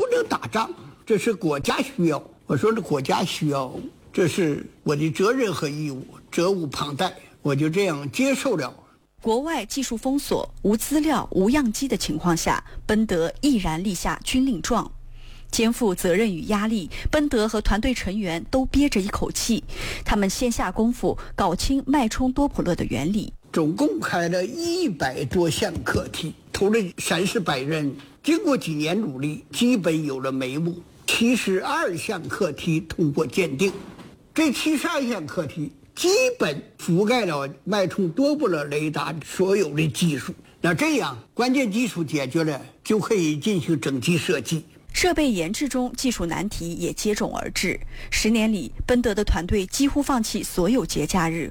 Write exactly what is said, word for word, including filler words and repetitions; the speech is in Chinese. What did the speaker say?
不能打仗，这是国家需要。我说这国家需要，这是我的责任和义务，责无旁贷，我就这样接受了。 国外技术封锁、无资料、无样机的情况下，奔德毅然立下军令状。肩负责任与压力，奔德和团队成员都憋着一口气，他们先下功夫搞清脉冲多普勒的原理。 总共开了一百多项课题，投了三四百人，经过几年努力，基本有了眉目。七十二项课题通过鉴定，这七十二项课题基本覆盖了脉冲多普勒雷达所有的技术。那这样关键技术解决了，就可以进行整机设计。 设备研制中，技术难题也接踵而至。十年里，奔德的团队几乎放弃所有节假日，